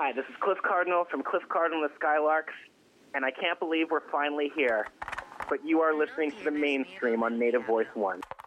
Hi, this is Cliff Cardinal from Cliff Cardinal and the Skylarks, and I can't believe we're finally here. But you are listening to the mainstream on Native Voice One.